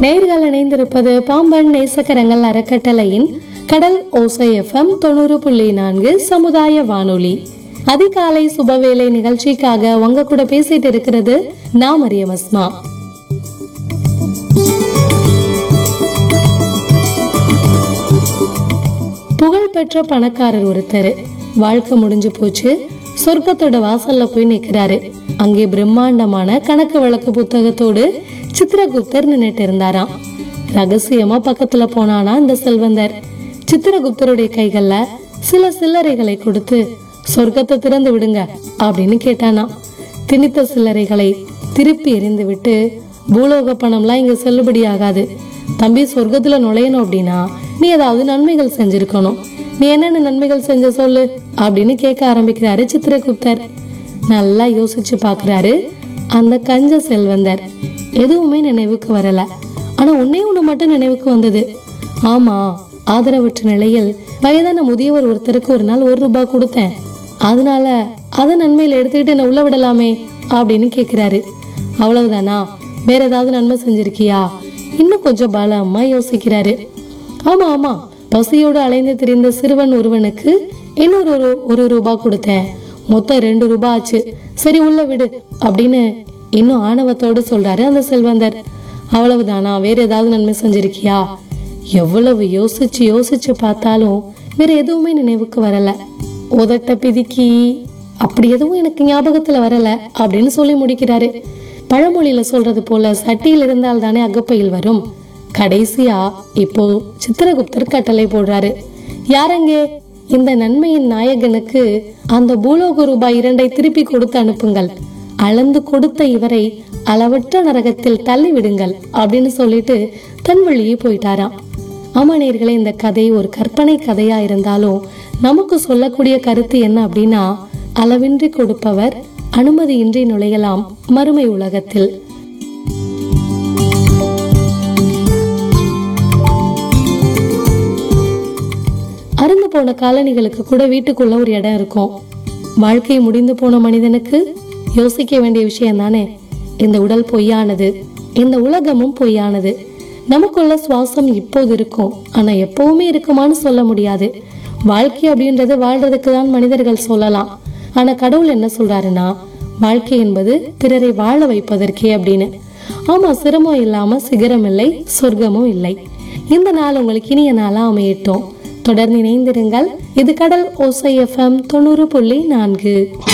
நேயர்கள் இணைந்திருப்பது பாம்பன் நேசக்கரங்கள் அறக்கட்டளையின் கடல் ஓசை FM 90.4 சமுதாய வானொலி. அதிகாலை சுபவேளை நிகழ்ச்சிக்காக உங்க கூட பேசிட்டு இருக்கிறது நான் மரியம் அஸ்மா. புகழ்பெற்ற பணக்காரர் ஒருத்தர் வாழ்க்கை முடிஞ்சு போச்சு, சொர்க்கத்தோட வாசல்ல போய் நிக்கிறாரு. அங்கே பிரம்மாண்டமான கணக்கு வழக்கு புத்தகத்தோடு சித்திரகுப்தர் நின்னுட்டு இருந்தாராம். ரகசியமா பக்கத்துல போனானா இந்த செல்வந்தர். சித்திரகுப்தருடைய கைகள்ல சில சில்லறைகளை கொடுத்து சொர்க்கத்தை திறந்து விடுங்க அப்படின்னு கேட்டானா. திணித்த சில்லறைகளை திருப்பி எறிந்து விட்டு, பூலோக பணம்லாம் இங்க செல்லுபடி ஆகாது தம்பி, சொர்க்கத்துல நுழையணும் அப்படின்னா நீ ஏதாவது நன்மைகள் செஞ்சிருக்கணும், நீ என்னென்ன நன்மைகள் செஞ்ச சொல்லு அப்படின்னு கேட்க ஆரம்பிக்கிறாரு சித்திரகுப்தர். நல்லா யோசிச்சு பாக்குறாரு அந்த கஞ்ச செல்வந்தர். எதுவுமே நினைவுக்கு வரல. ஆனா ஒண்ணு மட்டும் நினைவுக்கு வந்தது. ஆமா, ஆதரவற்ற நிலையில் வயதான முதியவர் ஒருத்தருக்கு ஒரு நாள் 1 ரூபாய் கொடுத்தேன், அதனால அதை நன்மையில எடுத்துக்கிட்டு என்ன உள்ள விடலாமே அப்படின்னு கேக்குறாரு. அவ்வளவுதானா, வேற ஏதாவது நன்மை செஞ்சிருக்கியா? இன்னும் கொஞ்சம் பலமா யோசிக்கிறாரு. ஆமா ஆமா, பசியோடு அலைந்து திரிந்த சிறுவன் ஒருவனுக்கு இன்னொரு 1 ரூபாய் கொடுத்தேன், மொத்தம் 2 ரூபாய் ஆச்சு, சரி உள்ள விடு அப்படின்னு இன்னும் ஆணவத்தோடு சொல்றாரு அந்த செல்வந்தர். அவ்வளவுதானா, வேற ஏதாவது நன்மை செஞ்சிருக்கியா? எவ்வளவு யோசிச்சு பார்த்தாலும் வேற எதுவுமே நினைவுக்கு வரல. உதட்ட பிதிக்கி அப்படி எதுவும் எனக்கு ஞாபகத்துல வரல அப்படின்னு சொல்லி முடிக்கிறாரு. பழமொழியில சொல்றது போல சட்டியில் இருந்தால் தானே அகப்பையில் வரும். கடைசியா இப்போ சித்திரகுப்தர் கட்டளை போடுறாரு. யாரங்கே இந்த நன்மையின் நாயகனுக்கு அந்த பூலோக ரூபாய் 2 திருப்பி கொடுத்து அனுப்புங்கள், அளந்து கொடுத்த இவரை அளவற்ற நரகத்தில் தள்ளி விடுங்கள் அப்படின்னு சொல்லிட்டு தன் வழியே போயிட்டாராம். ஆமாநேயர்களே, இந்த கதை ஒரு கற்பனை கதையா இருந்தாலும் நமக்கு சொல்லக்கூடிய கருத்து என்ன அப்படின்னா, அளவின்றி கொடுப்பவர் அனுமதியின்றி நுழையலாம் மறுமை உலகத்தில். அருந்து போன காலணிகளுக்கு கூட வீட்டுக்குள்ள ஒரு இடம் இருக்கும். வாழ்க்கை முடிந்து போன மனிதனுக்கு யோசிக்க வேண்டிய விஷயம் தானே. இந்த உடல் பொய்யானது, இந்த உலகமும் பொய்யானது. நமக்குள்ள சுவாசம் இப்போது இருக்கும், ஆனா எப்பவுமே இருக்குமான்னு சொல்ல முடியாது. வாழ்க்கை அப்படின்றது வாழ்றதுக்கு தான் மனிதர்கள் சொல்லலாம். ஆனா கடவுள் என்ன சொல்றாருன்னா, வாழ்க்கை என்பது பிறரை வாழ வைப்பதற்கே அப்படின்னு. ஆமா, சிரமம் இல்லாம சிகரம் இல்லை, சொர்க்கமும் இல்லை. இந்த நாள் உங்களுக்கு இனிய நாளா அமையட்டும். தொடர்ந்து இணைந்திருங்கள். இது கடல் ஓசை FM 90.4.